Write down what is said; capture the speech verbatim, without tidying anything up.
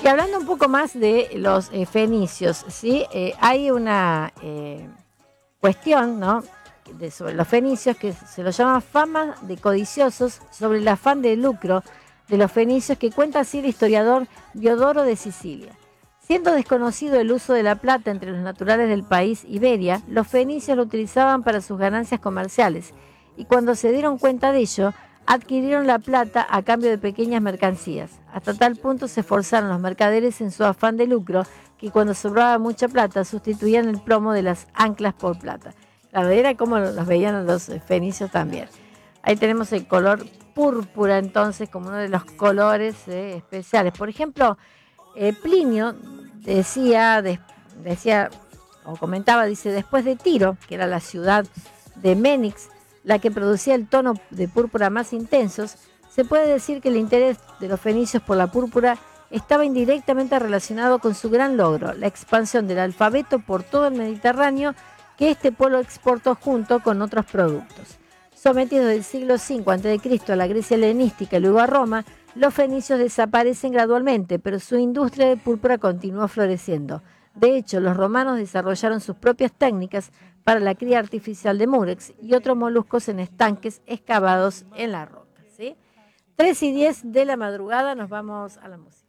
que hablando un poco más de los eh, fenicios, ¿sí? Eh, hay una eh, cuestión, ¿no? De, sobre los fenicios que se los llama fama de codiciosos sobre el afán de lucro de los fenicios, que cuenta así el historiador Diodoro de Sicilia. Siendo desconocido el uso de la plata entre los naturales del país Iberia, los fenicios lo utilizaban para sus ganancias comerciales y cuando se dieron cuenta de ello, adquirieron la plata a cambio de pequeñas mercancías. Hasta tal punto se esforzaron los mercaderes en su afán de lucro que cuando sobraba mucha plata sustituían el plomo de las anclas por plata. Claro, era como los veían los fenicios también. Ahí tenemos el color púrpura entonces como uno de los colores eh, especiales. Por ejemplo, eh, Plinio decía, de, decía o comentaba, dice, después de Tiro, que era la ciudad de Menix, la que producía el tono de púrpura más intensos, se puede decir que el interés de los fenicios por la púrpura estaba indirectamente relacionado con su gran logro, la expansión del alfabeto por todo el Mediterráneo, que este pueblo exportó junto con otros productos. Sometidos del siglo cinco antes de Cristo a la Grecia helenística y luego a Roma, los fenicios desaparecen gradualmente, pero su industria de púrpura continuó floreciendo. De hecho, los romanos desarrollaron sus propias técnicas para la cría artificial de murex y otros moluscos en estanques excavados en la roca, ¿sí? tres y diez de la madrugada, nos vamos a la música.